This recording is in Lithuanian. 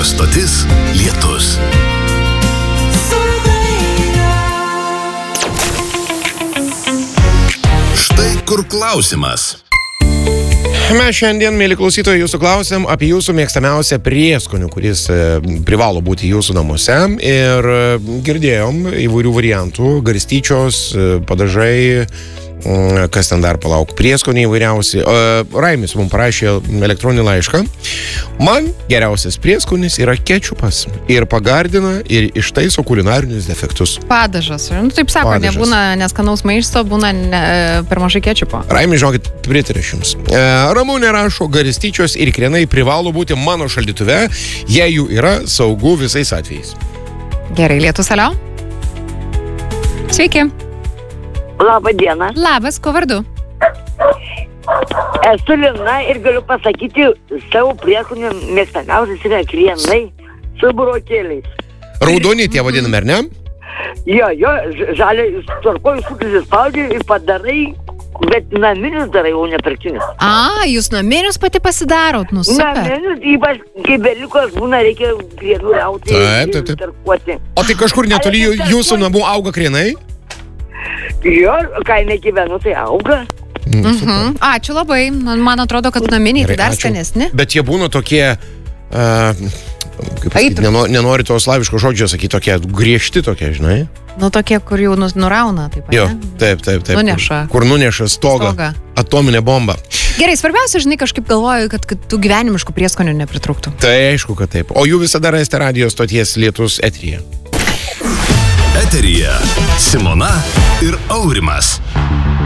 Radio stotis Lietus. Štai kur klausimas. Mes šiandien, mėly klausytojai, jūsų klausim apie jūsų mėgstamiausią prieskonių, kuris privalo būti jūsų namuose. Ir girdėjom įvairių variantų, garstyčios, padažai, kas ten dar palauk, prieskoniai įvairiausi. Raimis mums parašė elektroninį laišką. Man geriausias prieskonis yra kečupas. Ir pagardina, ir ištaiso kulinarinius defektus. Padažas. Taip sako, Padažas. Nebūna neskanaus maisto, būna per mažai kečupo. Raimis, žinokit, pritarė jums. Ramūnė rašo, garstyčios ir krienai privalo būti mano šaldytuve, jei jų yra saugu visais atvejais. Gerai, Lietus, alio. Sveiki. Labą dieną. Labas, kuo vardu? Esu Lina ir galiu pasakyti, savo prieskonių mėgstamiausias yra krienai su burokėliais. Raudoni tie vadinami, ar ne? Jo, žaliai, tvarkoju suklis spaudži ir padarai, bet naminius darai, o ne pirktinius. Jūs naminius pati pasidarot, super. Naminius, ypač kai belikos būna, reikia krienų rauti Taip. ir tarkuoti. O tai kažkur netoli jūsų namų auga krienai? Jo, kaime gyvenu, tai auga. Ačiū labai. Man atrodo, kad naminiai tai dar Ačiū. skanesni. Bet jie būna tokie, kaip pasakyti, nenori to slaviško žodžio sakyti, tokie griežti tokie, žinai? Nu, tokie, kur jau nurauna, taip pat. Jo, taip. Nuneša. Kur nuneša stogą. Atominė bomba. Gerai, svarbiausia, žinai, kažkaip galvoju, kad tų gyvenimiškų prieskonių nepritrūktų. Tai aišku, kad taip. O jų visada rasite radio stoties Lietus eteryje. Eteryje Simona ir Aurimas.